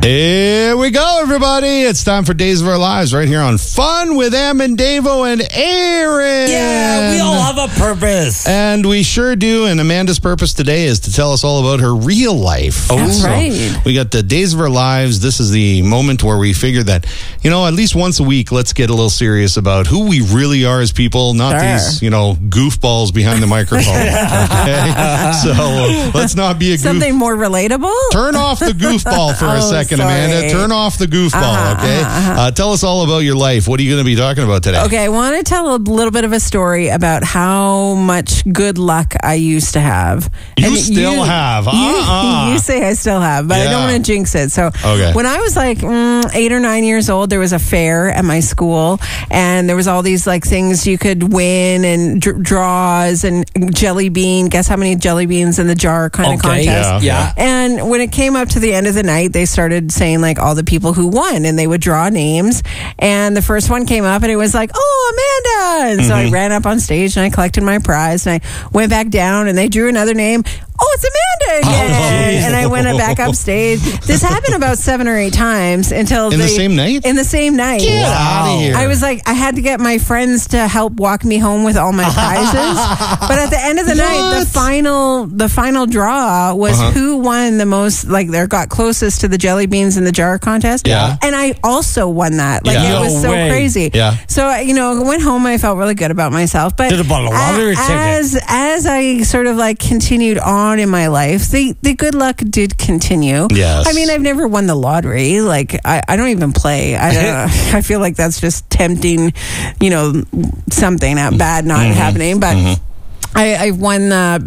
Here we go, everybody. It's time for Days of Our Lives right here on Fun with Em and Davo and Aaron. Yeah, we all have a purpose. And we sure do. And Amanda's purpose today is to tell us all about her real life. That's right. We got the Days of Our Lives. This is the moment where we figured that, at least once a week, let's get a little serious about who we really are as people, not these, goofballs behind the microphone. Okay? So let's not be a Something more relatable? Turn off the goofball for a second, sorry. Amanda. Turn off the goofball, okay? Tell us all about your life. What are you going to be talking about today? Okay, I want to tell a little bit of a story about how much good luck I used to have. You still have? You say I still have, but I don't want to jinx it. So when I was like 8 or 9 years old, there was a fair at my school, and there was all these like things you could win and draws and jelly bean. Guess how many jelly beans in the jar kind of contest. Yeah. And when it came up to the end of the night, they started saying like all the people who won, and they would draw names. And the first one came up, and it was like, oh, Amanda. And so I ran up on stage and I collected my prize, and I went back down, and they drew another name. Oh, it's Amanda again. And I went back up stage. This happened about 7 or 8 times until the same night? In the same night. Get out of here. I was like, I had to get my friends to help walk me home with all my prizes. But at the end of the night, the final draw was who won the most, like, got closest to the jelly beans in the jar contest. Yeah. And I also won that. Like, it was so crazy. Yeah. So, I went home and I felt really good about myself. But Did a bottle of lottery ticket. as I sort of like continued on in my life, the good luck did continue. Yes. I mean, I've never won the lottery. Like, I don't even play. I feel like that's just tempting, something bad not happening. But I've won,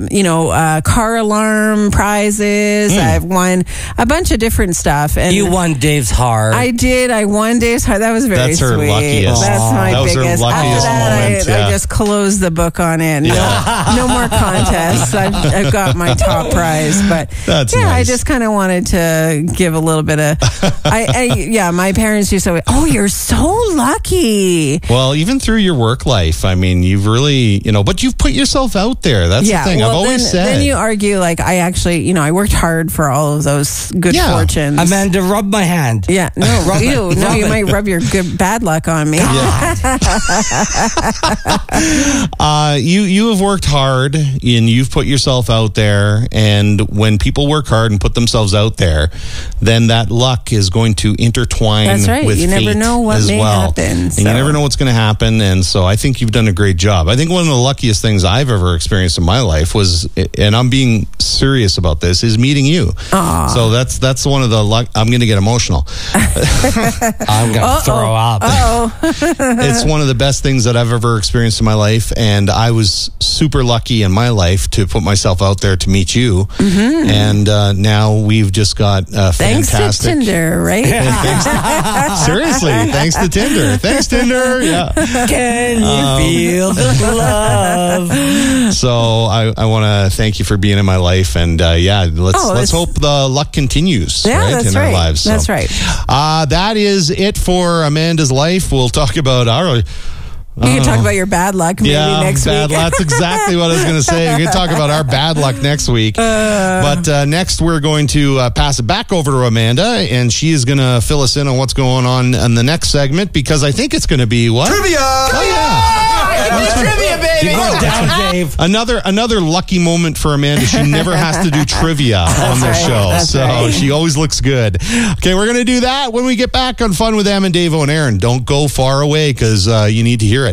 car alarm prizes. I've won a bunch of different stuff. And you won Dave's heart. I did. I won Dave's heart. That was very That's her sweet. luckiest. That's my That was her biggest. luckiest After that, moment, I just closed the book on it. No more contests. I've got my top prize. But That's I nice. just kind of wanted to give a little bit of. My parents used to say, "Oh, you're so lucky." Well, even through your work life, I mean, you've really, but you've put yourself out there. That's the thing. I've always said. Then you argue, like, I actually, I worked hard for all of those good fortunes. Amanda, rub my hand. Yeah, no, you might rub your bad luck on me. You have worked hard and you've put yourself out there, and when people work hard and put themselves out there, then that luck is going to intertwine. That's right. with You never fate know what as may well. happen, And so. you never know what's going to happen, and so I think you've done a great job. I think one of the luckiest things I've ever experienced in my life was, and I'm being serious about this, is meeting you. Aww. So that's one of the luck. I'm going to get emotional. I'm going to throw up. It's one of the best things that I've ever experienced in my life, and I was super lucky in my life to put myself out there to meet you. And now we've just got Thanks fantastic. to Tinder, right? Seriously, thanks to Tinder. Thanks, Tinder. Yeah. Can you feel the love? So I want to thank you for being in my life, and let's hope the luck continues. That's in our lives. So, That's right. that is it for Amanda's life. We'll talk about our. You can talk about your bad luck maybe next bad week. luck. That's exactly what I was going to say. We're going to talk about our bad luck next week. But next, we're going to pass it back over to Amanda, and she is going to fill us in on what's going on in the next segment, because I think it's going to be what? Trivia! Oh, yeah. Trivia, baby! Keep going down, Dave. Another lucky moment for Amanda. She never has to do trivia on this show. That's so right. she always looks good. Okay, we're going to do that when we get back on Fun with Em and Davo and Aaron. Don't go far away, because you need to hear it.